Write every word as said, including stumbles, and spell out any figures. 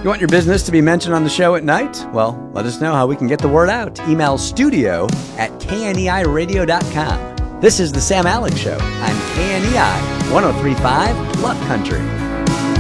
You want your business to be mentioned on the show at night? Well, let us know how we can get the word out. Email studio at k n e i radio dot com. This is The Sam Alex Show on K N E I one oh three point five Love Country.